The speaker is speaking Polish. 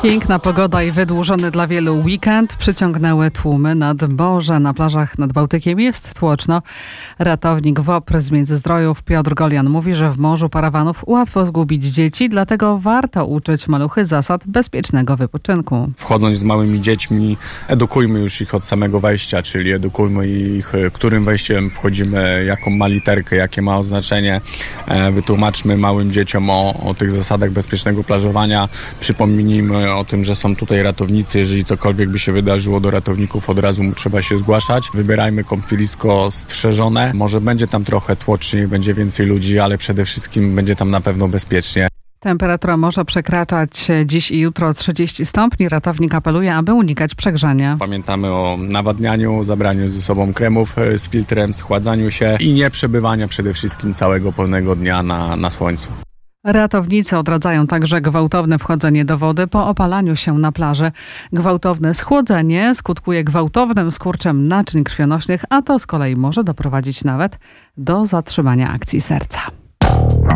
Piękna pogoda i wydłużony dla wielu weekend przyciągnęły tłumy nad morze. Na plażach nad Bałtykiem jest tłoczno. Ratownik WOPR z Międzyzdrojów Piotr Golian mówi, że w morzu parawanów łatwo zgubić dzieci, dlatego warto uczyć maluchy zasad bezpiecznego wypoczynku. Wchodząc z małymi dziećmi, edukujmy już ich od samego wejścia, czyli edukujmy ich, którym wejściem wchodzimy, jaką ma literkę, jakie ma oznaczenie. Wytłumaczmy małym dzieciom o tych zasadach bezpiecznego plażowania. Przypomnijmy o tym, że są tutaj ratownicy. Jeżeli cokolwiek by się wydarzyło, do ratowników od razu trzeba się zgłaszać. Wybierajmy kąpielisko strzeżone. Może będzie tam trochę tłoczniej, będzie więcej ludzi, ale przede wszystkim będzie tam na pewno bezpiecznie. Temperatura może przekraczać dziś i jutro 30 stopni. Ratownik apeluje, aby unikać przegrzania. Pamiętamy o nawadnianiu, zabraniu ze sobą kremów z filtrem, schładzaniu się i nie przebywania przede wszystkim całego pełnego dnia na słońcu. Ratownicy odradzają także gwałtowne wchodzenie do wody po opalaniu się na plaży. Gwałtowne schłodzenie skutkuje gwałtownym skurczem naczyń krwionośnych, a to z kolei może doprowadzić nawet do zatrzymania akcji serca.